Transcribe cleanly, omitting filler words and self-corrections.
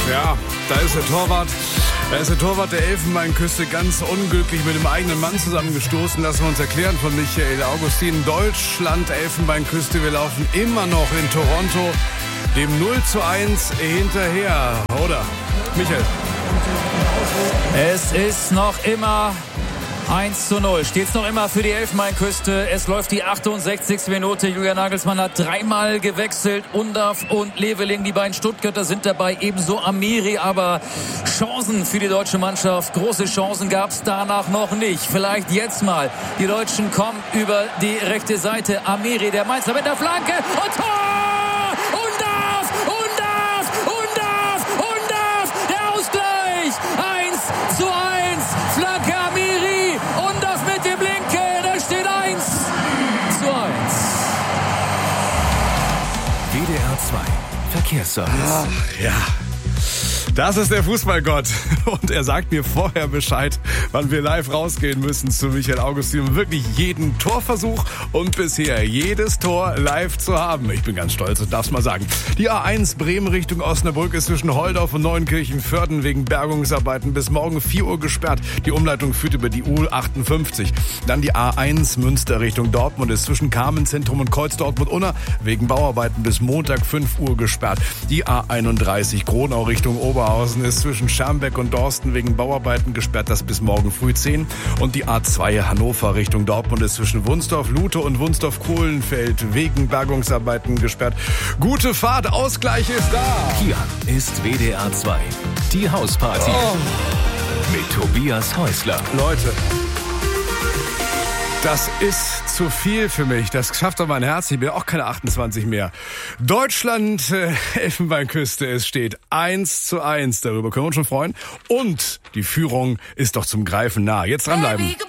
Ja, da ist der Torwart. Da ist der Torwart der Elfenbeinküste ganz unglücklich mit dem eigenen Mann zusammengestoßen. Lassen wir uns erklären von Michael Augustin. Deutschland, Elfenbeinküste. Wir laufen immer noch in Toronto dem 0:1 hinterher. Oder? Michael? Es ist noch immer 1:0. Steht's noch immer für die Elfenbeinküste. Es läuft die 68. Minute. Julian Nagelsmann hat dreimal gewechselt. Undav und Leveling, die beiden Stuttgarter sind dabei. Ebenso Amiri. Aber Chancen für die deutsche Mannschaft. Große Chancen gab's danach noch nicht. Vielleicht jetzt mal. Die Deutschen kommen über die rechte Seite. Amiri, der Mainzer mit der Flanke. Und Tor! Der Ausgleich. 1:1. Flanke Amiri. Und das mit dem Linke. Da steht 1:1. WDR 2 Verkehrsservice. Ja. Das ist der Fußballgott und er sagt mir vorher Bescheid, wann wir live rausgehen müssen zu Michael Augustin, um wirklich jeden Torversuch und bisher jedes Tor live zu haben. Ich bin ganz stolz und darf's mal sagen. Die A1 Bremen Richtung Osnabrück ist zwischen Holdorf und Neunkirchen-Vörden wegen Bergungsarbeiten bis morgen 4 Uhr gesperrt. Die Umleitung führt über die U58. Dann die A1 Münster Richtung Dortmund ist zwischen Carmenzentrum und Kreuz Dortmund-Unna wegen Bauarbeiten bis Montag 5 Uhr gesperrt. Die A31 Gronau Richtung Oberhausen ist zwischen Schermbeck und Dorsten wegen Bauarbeiten gesperrt, das bis morgen früh 10. Und die A2 Hannover Richtung Dortmund ist zwischen Wunsdorf-Lute und Wunsdorf-Kohlenfeld wegen Bergungsarbeiten gesperrt. Gute Fahrt, Ausgleich ist da. Hier ist WDR 2, die Hausparty mit Tobias Häusler. Leute, das ist zu viel für mich. Das schafft doch mein Herz. Ich bin auch keine 28 mehr. Deutschland, Elfenbeinküste, es steht 1:1. Darüber können wir uns schon freuen. Und die Führung ist doch zum Greifen nah. Jetzt dranbleiben.